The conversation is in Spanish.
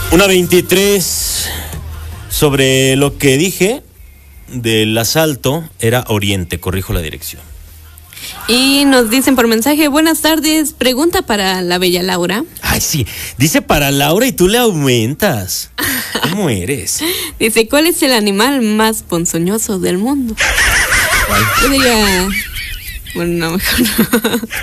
1:23. Sobre lo que dije del asalto, era Oriente, corrijo la dirección. Y nos dicen por mensaje, buenas tardes, pregunta para la bella Laura. Ay, sí, dice para Laura y tú le aumentas. ¿Cómo eres? Dice, ¿cuál es el animal más ponzoñoso del mundo? Yo diría... Bueno, no, mejor no.